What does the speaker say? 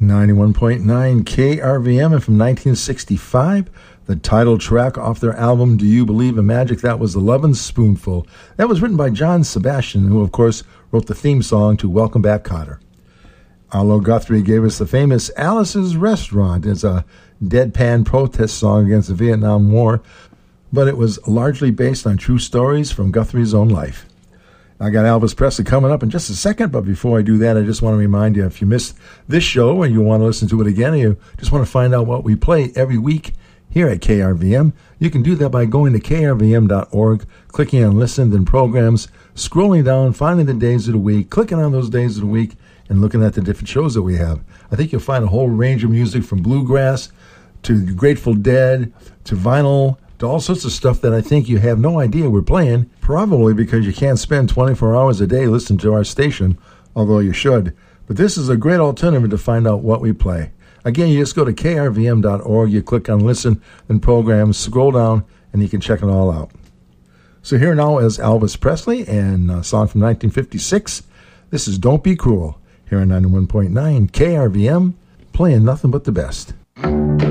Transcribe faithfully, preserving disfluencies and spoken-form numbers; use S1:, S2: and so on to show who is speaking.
S1: ninety-one point nine K R V M, and from nineteen sixty-five, the title track off their album Do You Believe in Magic? That was The Lovin' Spoonful. That was written by John Sebastian, who of course wrote the theme song to Welcome Back, Kotter. Arlo Guthrie gave us the famous Alice's Restaurant. It's a deadpan protest song against the Vietnam War, but it was largely based on true stories from Guthrie's own life. I got Elvis Presley coming up in just a second, but before I do that, I just want to remind you, if you missed this show and you want to listen to it again, or you just want to find out what we play every week here at K R V M, you can do that by going to K R V M dot org, clicking on Listen, then Programs, scrolling down, finding the days of the week, clicking on those days of the week, and looking at the different shows that we have. I think you'll find a whole range of music from bluegrass to Grateful Dead to vinyl, to all sorts of stuff that I think you have no idea we're playing, probably because you can't spend twenty-four hours a day listening to our station, although you should. But this is a great alternative to find out what we play. Again, you just go to K R V M dot org, you click on Listen and Programs, scroll down, and you can check it all out. So here now is Elvis Presley and a song from nineteen fifty-six. This is Don't Be Cruel, here on ninety-one point nine K R V M, playing nothing but the best.